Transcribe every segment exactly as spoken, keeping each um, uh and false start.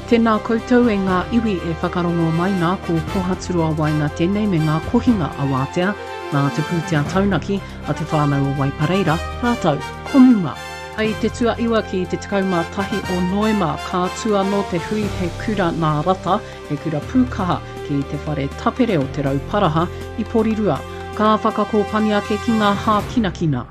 Tēnā koutou e ngā iwi e whakarongo mai nā ko pohaturua wai ngā tēnei me ngā kohinga a Wātea, ngā te pūtea taunaki a te whānau o Waipareira, rātou, komunga. Hei te tua iwa ki te tikauma tahi o Noema, ka tua no te hui he kura nā rata, he kura pūkaha ki te whare tapere o te rauparaha i Porirua, ka whakakōpani ake ki ngā hā kinakina.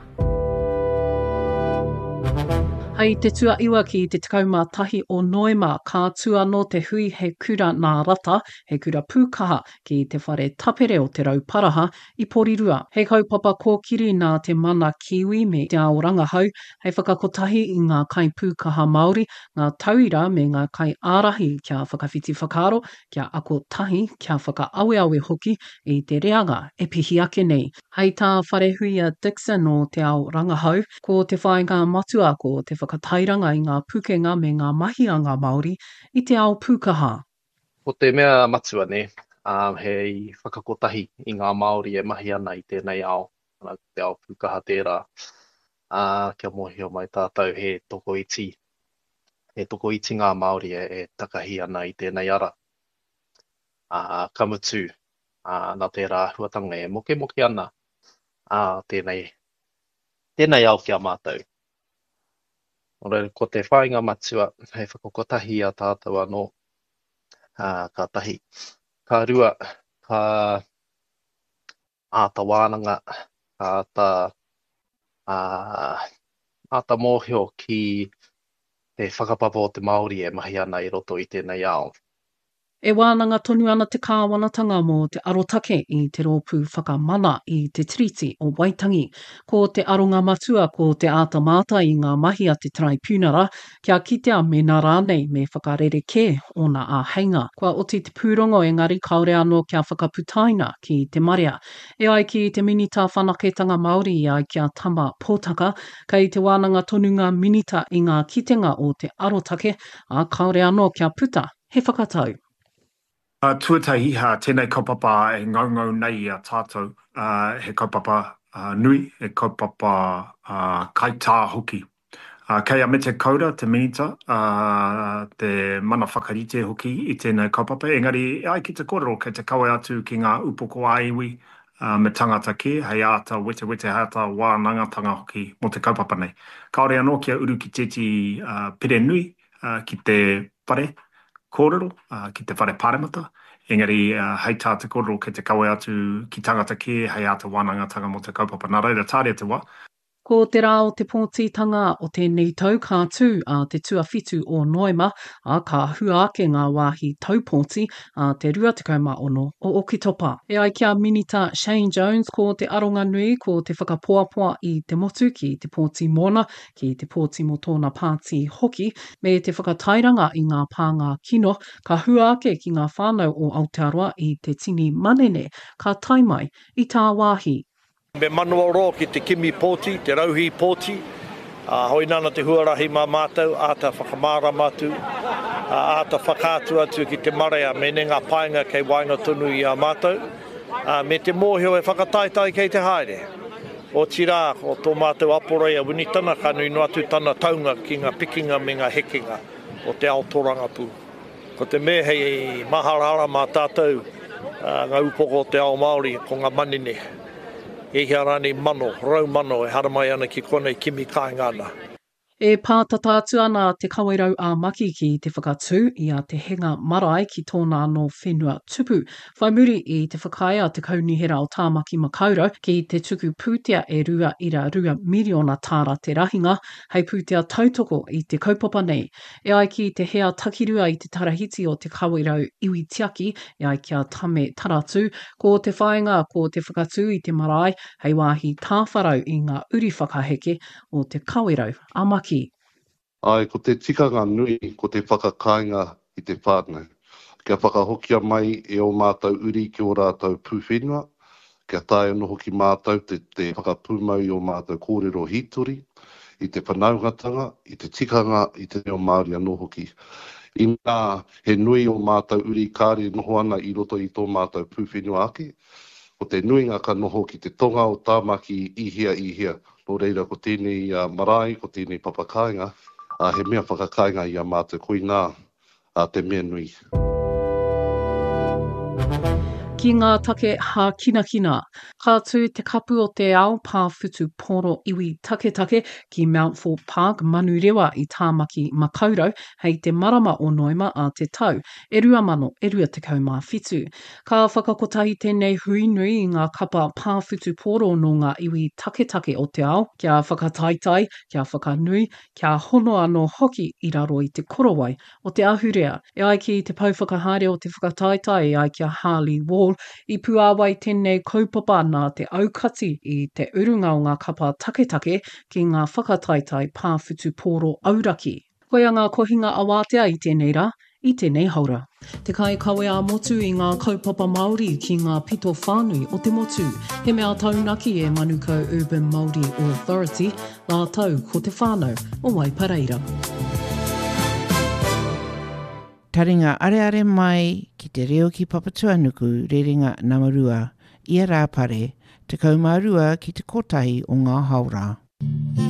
Hei te tua iwa ki te tikauma tahi o Noema, ka tua no te hui he kura nā rata, he kura pūkaha ki te whare tapere o te rauparaha i Porirua. Hei kaupapa kōkiri nā te mana kiwi me te ao rangahau, hei whakakotahi i ngā kai pūkaha Māori, ngā tauira me ngā kai ārahi kia whakawhiti whakaaro, kia ako tahi kia whakaawe-awe hoki i te reanga e pihi ake nei. Hei tā wharehuia Dixon o te ao rangahau, ko te whainga matua ko te whakatairanga i ngā pukenga me ngā mahianga Māori i te ao pūkaha. Ko te mea matua ne, um, hei whakakotahi i ngā Māori e mahi ana i tēnei ao, te ao pūkaha tērā. Uh, kia mohio mai tātou he toko iti. He toko iti ngā Māori e, e takahi ana i tēnei ara. Uh, kamutu, uh, nā tērā huatanga e moke moke ana. Uh, tēnei, tēnei ao kia mātou. Ora, ko te whainga matua, hei whakakotahi a tātou anō, uh, ka tahi, ka rua, ka āta wānanga, ka āta, uh, āta mōhio ki te whakapapa o te Māori e mahi ana i roto i tēnei ao. E wānanga tonu ana te kāwanatanga mō te arotake i te rōpū whakamana i te tiriti o Waitangi. Ko te aronga matua ko te ātamata i ngā mahi a te traipūnara, kia kitea me nā rānei me whakarereke o nā āheinga. Kua oti te pūrongo engari kaore anō kia whakaputaina ki te marea. E ai ki te minita whanaketanga Māori i ai kia tama pōtaka, kei te wānanga tonunga minita i ngā kitenga o te arotake, a kaore anō kia puta, he whakatau. Uh, tuatahi ha tēnei kaupapa e ngaungau nei a tātou, uh, he kaupapa uh, nui, he kaupapa uh, kaitā hoki. Uh, kei a me te kaura, te minita, uh, te mana whakarite hoki i tēnei kaupapa. Engari, ai ki te kōrero, kei te kawe atu ki ngā upoko aiwi uh, me tangata ke, hei āta wete wete hata wānangatanga hoki mo te kaupapa nei. Kaore anō kia uru ki tēti uh, pere nui uh, ki te pare, kōrero, uh, ki te whare pāremata. Engari, uh, hei tā te kōrero ke te kawe atu ki tangata ke, hei āta wānangatanga mo te kaupapa. Nā reira, tāre te wā. Ko te rā o te pōtitanga o tēnei tau kā tū a te tuawhitu o Noema, a ka hua ake ngā wāhi taupōti a te rua tekau ono o Okitopa. E ai kia minita Shane Jones ko te aronga nui ko te whakapoapoa i te motu ki te pōti mona, ki te pōti mo tōna pāti hoki, me te whakatairanga i ngā pānga kino, ka hua ake ki ngā whānau o Aotearoa i te tini manene, ka taimai i tā wāhi. Me manua ro ki te kimi pōti, te rauhi pōti, uh, hoi nana te huarahi mā mātou, āta whakamāra mātou, uh, āta whakātu atu ki te marea, me ne ngā painga kei wainga tonu i a mātou, uh, me te mōhio e whakataitai kei te haere. O tira, o tō mātou aporei a winitana, ka nui no atu tana taunga ki ngā pikinga me ngā hekinga o te ao tōrangapū. Ko te me hei maharara mā tātou, uh, ngā upoko o te ao Māori, ko ngā manine. E hea rani mano, rau mano e haramai ana ki konei kimi kāingana. E pātata atu ana te kawerau a maki ki te whakatū i a te henga marae ki tōna no whenua tupu. Whai muri i te whakaia te kaunihera o Tāmaki Makaurau ki te tuku pūtea e rua ira rua miriona tāra te rahinga, hei pūtea tautoko i te kaupapa nei. E ai ki te hea takirua i te tarahiti o te kawerau iwi tiaki, e ai kia tame taratu, ko te whainga ko te whakatū i te marae, hei wāhi tāwharau i ngā uri whakaheke o te kawerau a maki. Ai, ko te tikanga nui, ko te whakakainga i te whānau. Kia whakahokia mai e o mātou uri ki o rātou pūwhenua. Kia tae no hoki mātou te, te whakapūmau i o mātou kōrero hitori, i te whanaugatanga, i te tikanga, i te reo Māori anō hoki. I nā, he nui o mātou uri kāri noho ana i roto i tō mātou pūwhenua ake. Ko te nuinga ka noho ki te tonga o Tāmaki i hia i hia. Nō reira ko tēnei uh, marae, ko tēnei papakainga, uh, he mea whakakainga i a mātou koinā. a te mea nui. Ki ngā take ha kina kina, ka tū te kapu o te ao pāwhutu poro iwi take take ki Mount Fort Park manurewa i tāmaki makaurau hei te marama o Noema a te tau, e rua mano, e rua te kaumā whitu. Ka whakakotahi tēnei hui nui i ngā kapa pāwhutu poro no ngā iwi take take o te ao, kia whakataitai, kia whakanui, kia hono anō hoki i raro i te korowai o te ahurea, e ai ki te pauwhakahaere o te whakataitai e ai kia Harley Wall, i puāwai tēnei kaupapa nā te aukati i te urunga o ngā kapa take take ki ngā whakataitai pāwhutu poro auraki. Koia ngā kohinga awātea i tēnei rā, i tēnei haura. Te kai kawe a motu i ngā kaupapa Māori ki ngā pito whānui o te motu. He mea taunaki e Manukau Urban Māori Authority, la tau ko te whānau o Waipareira. Taringa are are mai ki te reo ki Papatuanuku rerenga Namarua, ia rā pare, te kaumārua ki te kotahi o ngā haura.